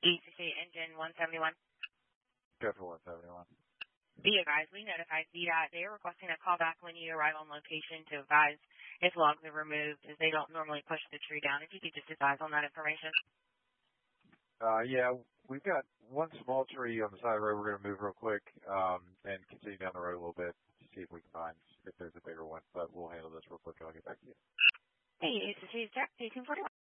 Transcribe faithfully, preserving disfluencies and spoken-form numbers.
E C C engine one seventy-one. Go for one seventy-one. Be advised, we notified C DOT. They are requesting a call back when you arrive on location to advise if logs are removed, as they don't normally push the tree down. If you could just advise on that information. Uh, yeah, we've got one small tree on the side of the road we're going to move real quick um, and continue down the road a little bit to see if we can find if there's a bigger one. But we'll handle this real quick and I'll get back to you. Hey, E C C, Jack, eighteen forty-one.